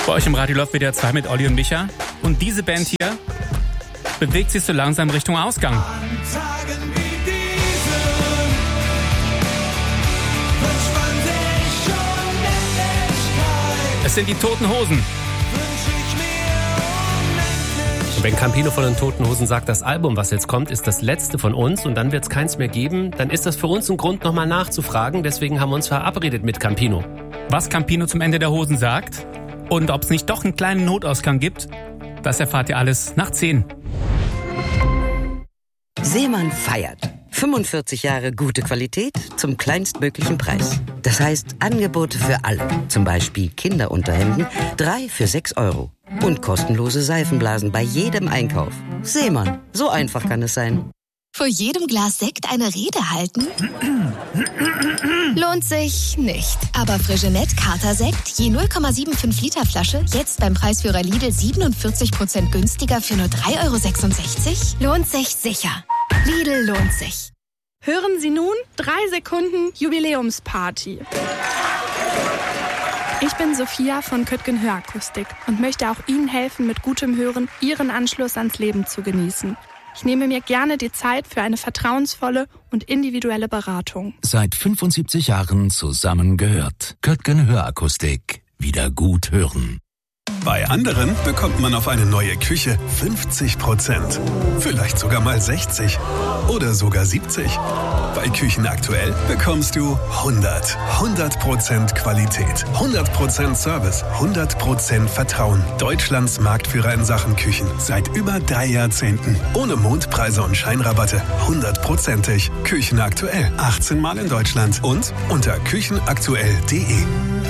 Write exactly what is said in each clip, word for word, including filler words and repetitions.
Bei euch im Radio läuft W D R zwei mit Olli und Micha. Und diese Band hier bewegt sich so langsam Richtung Ausgang. An Tagen wie diesen wünscht man sich schon Endlichkeit. Es sind die Toten Hosen. Wünsch ich mir unendlich. Und wenn Campino von den Toten Hosen sagt, das Album, was jetzt kommt, ist das letzte von uns und dann wird es keins mehr geben, dann ist das für uns ein Grund, nochmal nachzufragen. Deswegen haben wir uns verabredet mit Campino. Was Campino zum Ende der Hosen sagt und ob es nicht doch einen kleinen Notausgang gibt, das erfahrt ihr alles nach zehn. Seemann feiert. fünfundvierzig Jahre gute Qualität zum kleinstmöglichen Preis. Das heißt Angebote für alle. Zum Beispiel Kinderunterhemden, drei für sechs Euro. Und kostenlose Seifenblasen bei jedem Einkauf. Seemann, so einfach kann es sein. Vor jedem Glas Sekt eine Rede halten? Lohnt sich nicht. Aber Frigenet Kater-Sekt, je null Komma fünfundsiebzig Liter Flasche, jetzt beim Preisführer Lidl siebenundvierzig Prozent günstiger für nur drei Euro sechsundsechzig? Lohnt sich sicher. Lidl lohnt sich. Hören Sie nun drei Sekunden Jubiläumsparty. Ich bin Sophia von Köttgen Hörakustik und möchte auch Ihnen helfen, mit gutem Hören Ihren Anschluss ans Leben zu genießen. Ich nehme mir gerne die Zeit für eine vertrauensvolle und individuelle Beratung. Seit fünfundsiebzig Jahren zusammengehört. Köttgen Hörakustik. Wieder gut hören. Bei anderen bekommt man auf eine neue Küche fünfzig Prozent. Vielleicht sogar mal sechzig. Oder sogar siebzig. Bei Küchen aktuell bekommst du hundert. hundert Prozent Qualität. hundert Prozent Service. hundert Prozent Vertrauen. Deutschlands Marktführer in Sachen Küchen. Seit über drei Jahrzehnten. Ohne Mondpreise und Scheinrabatte. hundertprozentig. Küchen aktuell. achtzehn Mal in Deutschland. Und unter küchenaktuell punkt de.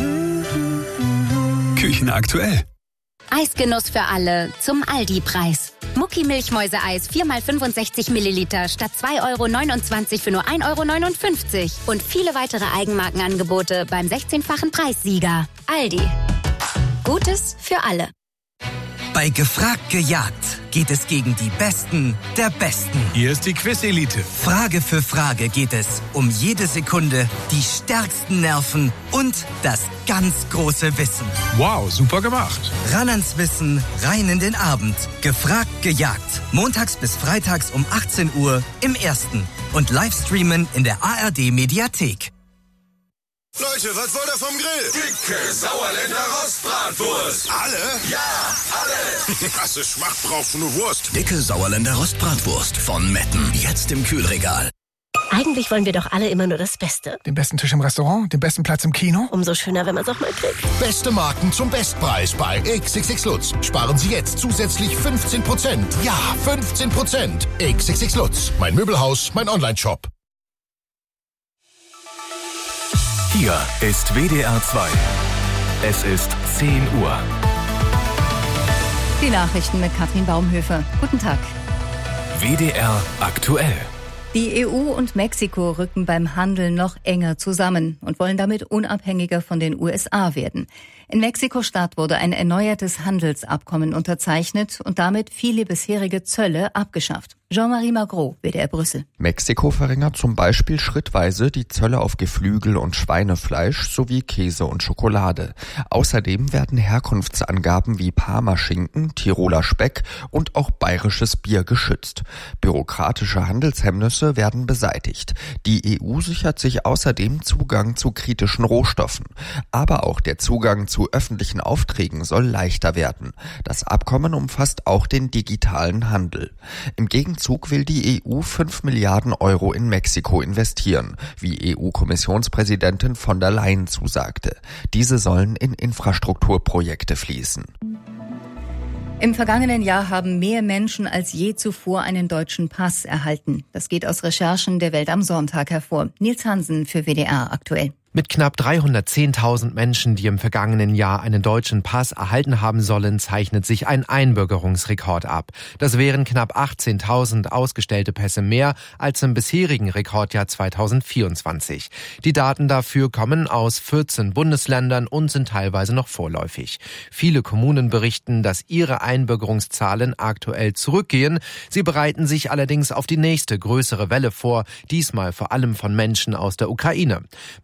Küchen aktuell. Eisgenuss für alle zum Aldi-Preis. Mucki Milchmäuse-Eis vier mal fünfundsechzig Milliliter statt zwei Euro neunundzwanzig für nur ein Euro neunundfünfzig. Und viele weitere Eigenmarkenangebote beim sechzehnfachen Preissieger. Aldi. Gutes für alle. Bei Gefragt gejagt geht es gegen die Besten der Besten. Hier ist die Quiz-Elite. Frage für Frage geht es um jede Sekunde, die stärksten Nerven und das ganz große Wissen. Wow, super gemacht. Ran ans Wissen, rein in den Abend. Gefragt gejagt. Montags bis freitags um achtzehn Uhr im Ersten. Und Livestreamen in der A R D-Mediathek. Leute, was wollt ihr vom Grill? Dicke Sauerländer Rostbratwurst. Alle? Ja, alle. Krasse Schmacht brauchst du nur Wurst. Dicke Sauerländer Rostbratwurst von Metten. Jetzt im Kühlregal. Eigentlich wollen wir doch alle immer nur das Beste. Den besten Tisch im Restaurant, den besten Platz im Kino. Umso schöner, wenn man es auch mal kriegt. Beste Marken zum Bestpreis bei X X X Lutz. Sparen Sie jetzt zusätzlich fünfzehn Prozent. Ja, fünfzehn Prozent. X X X Lutz. Mein Möbelhaus, mein Online-Shop. Hier ist W D R zwei. Es ist zehn Uhr. Die Nachrichten mit Katrin Baumhöfer. Guten Tag. W D R aktuell. Die E U und Mexiko rücken beim Handel noch enger zusammen und wollen damit unabhängiger von den U S A werden. In Mexiko-Stadt wurde ein erneuertes Handelsabkommen unterzeichnet und damit viele bisherige Zölle abgeschafft. Jean-Marie Magro, W D R Brüssel. Mexiko verringert zum Beispiel schrittweise die Zölle auf Geflügel und Schweinefleisch sowie Käse und Schokolade. Außerdem werden Herkunftsangaben wie Parmaschinken, Tiroler Speck und auch bayerisches Bier geschützt. Bürokratische Handelshemmnisse werden beseitigt. Die E U sichert sich außerdem Zugang zu kritischen Rohstoffen. Aber auch der Zugang zu öffentlichen Aufträgen soll leichter werden. Das Abkommen umfasst auch den digitalen Handel. Im Gegenzug will die E U fünf Milliarden Euro in Mexiko investieren, wie E U-Kommissionspräsidentin von der Leyen zusagte. Diese sollen in Infrastrukturprojekte fließen. Im vergangenen Jahr haben mehr Menschen als je zuvor einen deutschen Pass erhalten. Das geht aus Recherchen der Welt am Sonntag hervor. Nils Hansen für W D R aktuell. Mit knapp dreihundertzehntausend Menschen, die im vergangenen Jahr einen deutschen Pass erhalten haben sollen, zeichnet sich ein Einbürgerungsrekord ab. Das wären knapp achtzehntausend ausgestellte Pässe mehr als im bisherigen Rekordjahr zweitausendvierundzwanzig. Die Daten dafür kommen aus vierzehn Bundesländern und sind teilweise noch vorläufig. Viele Kommunen berichten, dass ihre Einbürgerungszahlen aktuell zurückgehen. Sie bereiten sich allerdings auf die nächste größere Welle vor, diesmal vor allem von Menschen aus der Ukraine. Mit Beginn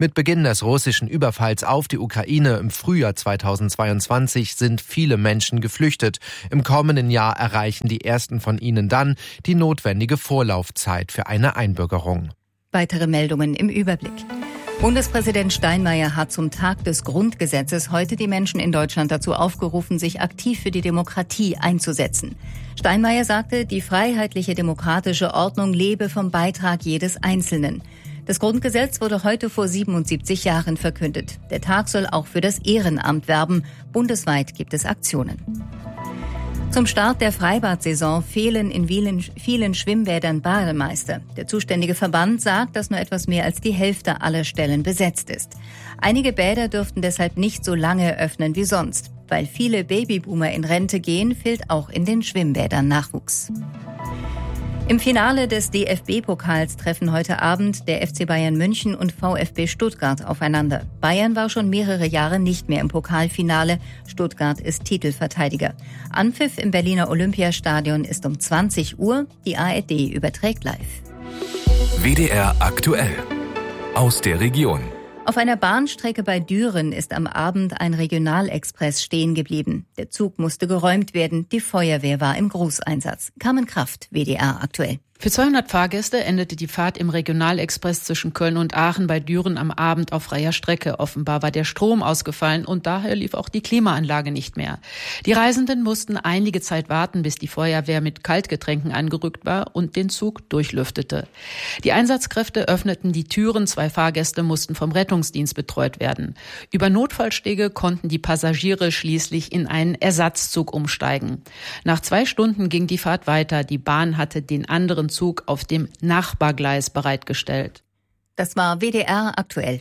Beginn des russischen Überfalls auf die Ukraine im Frühjahr zweitausendzweiundzwanzig sind viele Menschen geflüchtet. Im kommenden Jahr erreichen die ersten von ihnen dann die notwendige Vorlaufzeit für eine Einbürgerung. Weitere Meldungen im Überblick. Bundespräsident Steinmeier hat zum Tag des Grundgesetzes heute die Menschen in Deutschland dazu aufgerufen, sich aktiv für die Demokratie einzusetzen. Steinmeier sagte, die freiheitliche demokratische Ordnung lebe vom Beitrag jedes Einzelnen. Das Grundgesetz wurde heute vor siebenundsiebzig Jahren verkündet. Der Tag soll auch für das Ehrenamt werben. Bundesweit gibt es Aktionen. Zum Start der Freibad-Saison fehlen in vielen, vielen Schwimmbädern Bademeister. Der zuständige Verband sagt, dass nur etwas mehr als die Hälfte aller Stellen besetzt ist. Einige Bäder dürften deshalb nicht so lange öffnen wie sonst. Weil viele Babyboomer in Rente gehen, fehlt auch in den Schwimmbädern Nachwuchs. Im Finale des D F B-Pokals treffen heute Abend der F C Bayern München und VfB Stuttgart aufeinander. Bayern war schon mehrere Jahre nicht mehr im Pokalfinale. Stuttgart ist Titelverteidiger. Anpfiff im Berliner Olympiastadion ist um zwanzig Uhr. Die A R D überträgt live. W D R aktuell. Aus der Region. Auf einer Bahnstrecke bei Düren ist am Abend ein Regionalexpress stehen geblieben. Der Zug musste geräumt werden. Die Feuerwehr war im Großeinsatz. Carmen Kraft, W D R aktuell. Für zweihundert Fahrgäste endete die Fahrt im Regionalexpress zwischen Köln und Aachen bei Düren am Abend auf freier Strecke. Offenbar war der Strom ausgefallen und daher lief auch die Klimaanlage nicht mehr. Die Reisenden mussten einige Zeit warten, bis die Feuerwehr mit Kaltgetränken angerückt war und den Zug durchlüftete. Die Einsatzkräfte öffneten die Türen, zwei Fahrgäste mussten vom Rettungsdienst betreut werden. Über Notfallstege konnten die Passagiere schließlich in einen Ersatzzug umsteigen. Nach zwei Stunden ging die Fahrt weiter. Die Bahn hatte den anderen Zug auf dem Nachbargleis bereitgestellt. Das war W D R aktuell.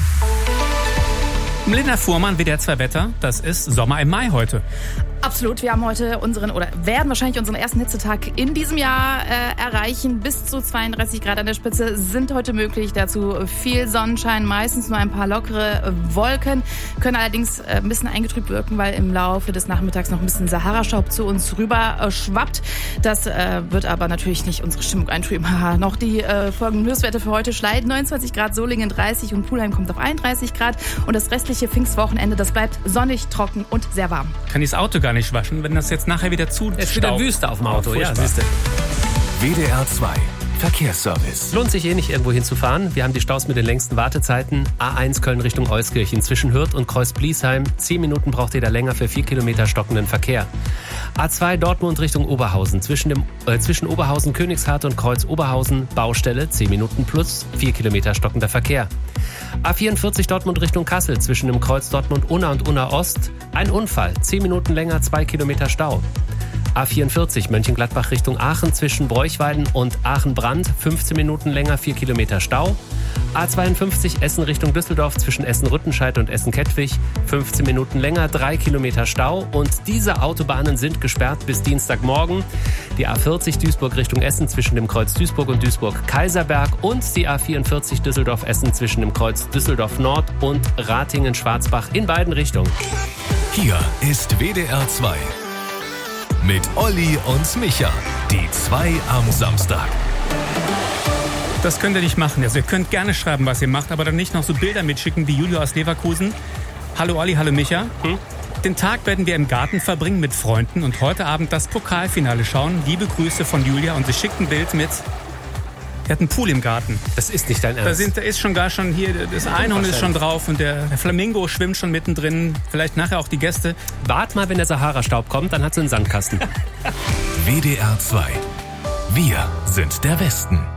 Melinda Fuhrmann, W D R zwei Wetter. Das ist Sommer im Mai heute. Absolut, wir haben heute unseren, oder werden wahrscheinlich unseren ersten Hitzetag in diesem Jahr äh, erreichen. Bis zu zweiunddreißig Grad an der Spitze sind heute möglich. Dazu viel Sonnenschein, meistens nur ein paar lockere Wolken. Können allerdings äh, ein bisschen eingetrübt wirken, weil im Laufe des Nachmittags noch ein bisschen Sahara-Staub zu uns rüber äh, schwappt. Das äh, wird aber natürlich nicht unsere Stimmung eintrüben. Haha, noch die äh, folgenden Höchstwerte für heute. Schleiden neunundzwanzig Grad, Solingen dreißig und Pulheim kommt auf einunddreißig Grad. Und das restliche Pfingstwochenende, das bleibt sonnig, trocken und sehr warm. Kann ich das Auto gar nicht waschen, wenn das jetzt nachher wieder zu Es ist wieder Wüste auf dem Auto, oh, ja, siehste. W D R zwei Verkehrsservice. Lohnt sich eh nicht, irgendwo hinzufahren. Wir haben die Staus mit den längsten Wartezeiten. A eins Köln Richtung Euskirchen zwischen Hürth und Kreuz-Bliesheim. Zehn Minuten braucht ihr da länger für vier Kilometer stockenden Verkehr. A zwei Dortmund Richtung Oberhausen. Zwischen, dem, äh, zwischen Oberhausen, Königshardt und Kreuz Oberhausen. Baustelle, zehn Minuten plus vier Kilometer stockender Verkehr. A vierundvierzig Dortmund Richtung Kassel. Zwischen dem Kreuz Dortmund-Unna und Unna-Ost. Ein Unfall. zehn Minuten länger, zwei Kilometer Stau. A vierundvierzig Mönchengladbach Richtung Aachen zwischen Bräuchweiden und Aachen-Brand, fünfzehn Minuten länger, vier Kilometer Stau. A zweiundfünfzig Essen Richtung Düsseldorf zwischen Essen-Rüttenscheid und Essen-Kettwig, fünfzehn Minuten länger, drei Kilometer Stau. Und diese Autobahnen sind gesperrt bis Dienstagmorgen. Die A vierzig Duisburg Richtung Essen zwischen dem Kreuz Duisburg und Duisburg-Kaiserberg und die A vierundvierzig Düsseldorf-Essen zwischen dem Kreuz Düsseldorf-Nord und Ratingen-Schwarzbach in beiden Richtungen. Hier ist W D R zwei. Mit Olli und Micha. Die zwei am Samstag. Das könnt ihr nicht machen. Also ihr könnt gerne schreiben, was ihr macht, aber dann nicht noch so Bilder mitschicken wie Julia aus Leverkusen. Hallo Olli, hallo Micha. Hm? Den Tag werden wir im Garten verbringen mit Freunden und heute Abend das Pokalfinale schauen. Liebe Grüße von Julia und sie schickt ein Bild mit. Er hat einen Pool im Garten. Das ist nicht dein Ernst. Da, sind, da ist schon gar schon hier, das Einhorn ist schon drauf und der, der Flamingo schwimmt schon mittendrin. Vielleicht nachher auch die Gäste. Wart mal, wenn der Sahara-Staub kommt, dann hat sie einen Sandkasten. W D R zwei. Wir sind der Westen.